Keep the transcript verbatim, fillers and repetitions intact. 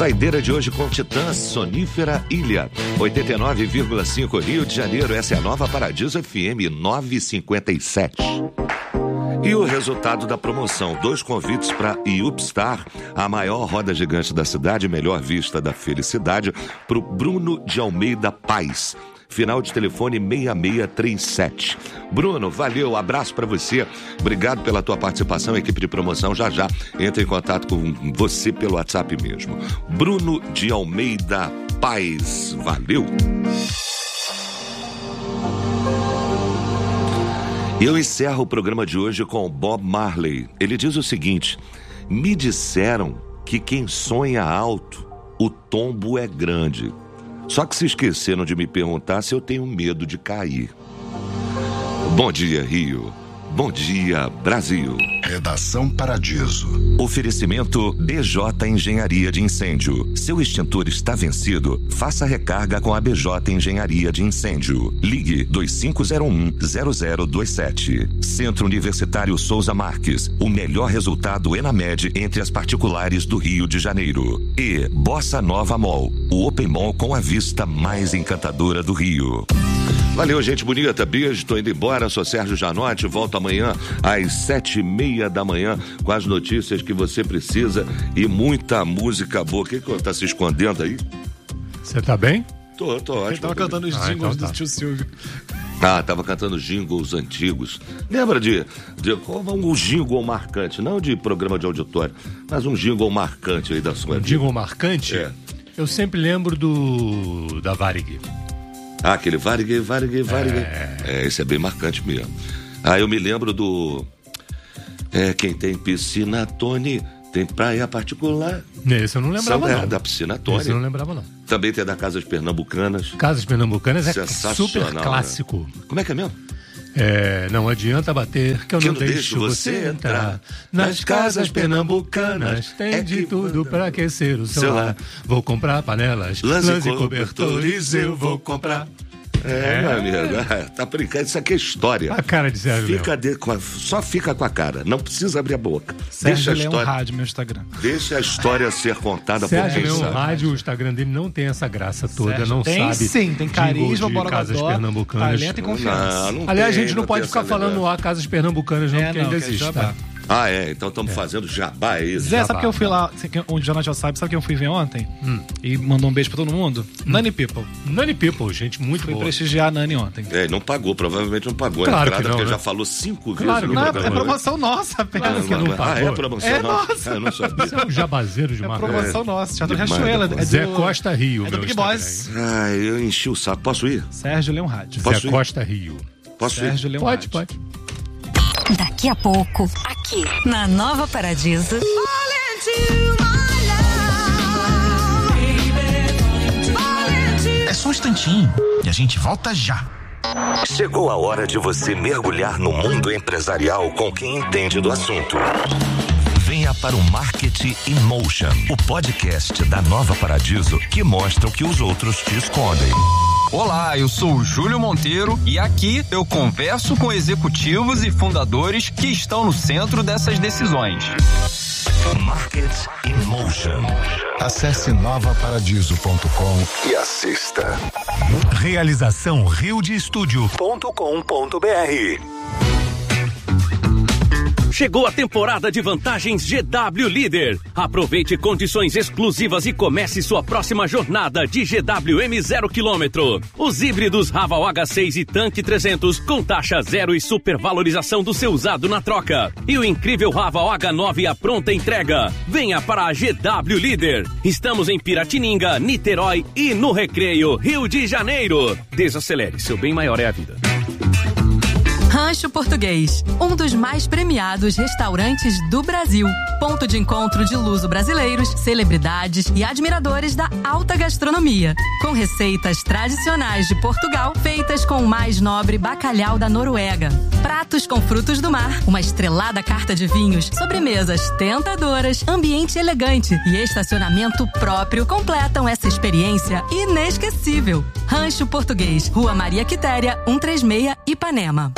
saideira de hoje com Titã, Sonífera Ilha, oitenta e nove vírgula cinco Rio de Janeiro. Essa é a Nova Paradiso F M novecentos e cinquenta e sete. E o resultado da promoção, dois convites para Upstar, a maior roda gigante da cidade, melhor vista da felicidade, para o Bruno de Almeida Paz. Final de telefone seis seis três sete. Bruno, valeu, abraço para você. Obrigado pela tua participação, equipe de promoção. Já já entra em contato com você pelo WhatsApp mesmo. Bruno de Almeida Paz, valeu. Eu encerro o programa de hoje com o Bob Marley. Ele diz o seguinte: me disseram que quem sonha alto, o tombo é grande. Só que se esqueceram de me perguntar se eu tenho medo de cair. Bom dia, Rio. Bom dia, Brasil. Redação Paradiso. Oferecimento B J Engenharia de Incêndio. Seu extintor está vencido? Faça recarga com a B J Engenharia de Incêndio. Ligue dois cinco zero um, zero zero dois sete. Centro Universitário Souza Marques. O melhor resultado ENAMED entre as particulares do Rio de Janeiro. E Bossa Nova Mall. O Open Mall com a vista mais encantadora do Rio. Valeu, gente bonita. Beijo, tô indo embora. Sou Sérgio Janotti. Volto amanhã às sete e meia da manhã com as notícias que você precisa e muita música boa. O que que tá se escondendo aí? Você tá bem? Tô, tô ótimo. Ele tava cantando os jingles ah, então tá. do tio Silvio. Ah, tava cantando jingles antigos. Lembra de, de um jingle marcante, não de programa de auditório, mas um jingle marcante aí da sua Um vida. jingle marcante? É. Eu sempre lembro do da Varig. Ah, aquele Varig, Varig, Varig. É... é, esse é bem marcante mesmo. Ah, eu me lembro do... É, quem tem piscina, Tony, tem praia particular. Esse eu não lembrava, São, não. É, da piscina, Tony. Esse eu não lembrava, não. Também tem da Casas Pernambucanas. Casas Pernambucanas é super clássico. Né? Como é que é mesmo? É, não adianta bater que eu que não, não deixo, deixo você você entrar. entrar. Nas casas pernambucanas tem é de tudo manda... pra aquecer o seu lar. Vou comprar panelas, lãs lãs e e cobertores, eu vou comprar. É, meu amigo, tá brincando, isso aqui é história. A cara de Sérgio fica de, com a, Só fica com a cara, não precisa abrir a boca. Sérgio deixa a história, Leão Rádio, meu Instagram. Deixa a história ser contada Sérgio por quem Leão sabe. Rádio, o Instagram dele não tem essa graça toda, Sérgio não tem, sabe. Sim, tem carisma, de bora casas dó, pernambucanas. talento e confiança. Não, não Aliás, tem, a gente não, não pode ficar falando no ar casas pernambucanas, não, é, porque não, ainda que é existe, jabá. tá? Ah, é, então estamos é. fazendo jabá, é isso? Zé, jabá, sabe que eu fui jabá. lá, o Jonathan já sabe, sabe quem eu fui ver ontem? Hum. E mandou um beijo pra todo mundo? Hum. Nani People. Nani People, gente muito fui boa. Fui prestigiar a Nani ontem. É, não pagou, provavelmente não pagou Claro a entrada, que não, porque né? já falou cinco Claro vezes no que não, programa. É promoção nossa, apenas. Claro que não pagou. Ah, é promoção É nossa? nossa. Ah, eu não sabia. Você é um jabazeiro de É marca. promoção É. nossa, Teatro Demais, Riachuelo. É do, Zé Costa Rio. É do meu Big Instagram, Boss. hein? Ah, eu enchi o saco. Posso ir? Sérgio Leão Rádio. Posso Zé ir? Costa Rio. Posso Sérgio ir? Leão Pode, Rádio. pode. Daqui a pouco, aqui na Nova Paradiso. É só um instantinho e a gente volta já. Chegou a hora de você mergulhar no mundo empresarial com quem entende do assunto. Venha para o Marketing in Motion, o podcast da Nova Paradiso que mostra o que os outros te escondem. Olá, eu sou o Júlio Monteiro e aqui eu converso com executivos e fundadores que estão no centro dessas decisões. Market in Motion. Acesse nova paradiso ponto com e assista. Realização rio de estúdio ponto com ponto br. Chegou a temporada de vantagens G W Líder. Aproveite condições exclusivas e comece sua próxima jornada de G W M zero quilômetro. Os híbridos Raval H seis e Tanque trezentos com taxa zero e supervalorização do seu usado na troca. E o incrível Raval H nove à pronta entrega. Venha para a G W Líder. Estamos em Piratininga, Niterói e no Recreio, Rio de Janeiro. Desacelere, seu bem maior é a vida. Rancho Português, um dos mais premiados restaurantes do Brasil. Ponto de encontro de luso-brasileiros, celebridades e admiradores da alta gastronomia. Com receitas tradicionais de Portugal, feitas com o mais nobre bacalhau da Noruega. Pratos com frutos do mar, uma estrelada carta de vinhos, sobremesas tentadoras, ambiente elegante e estacionamento próprio completam essa experiência inesquecível. Rancho Português, Rua Maria Quitéria, cento e trinta e seis, Ipanema.